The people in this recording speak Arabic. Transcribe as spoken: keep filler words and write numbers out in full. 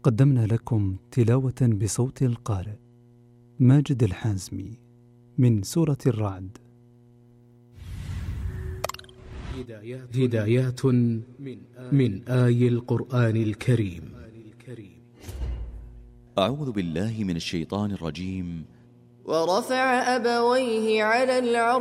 قدمنا لكم تلاوة بصوت القارئ ماجد الحازمي من سورة الرعد. هدايات من آي القرآن الكريم. أعوذ بالله من الشيطان الرجيم. ورفع أبويه على العرش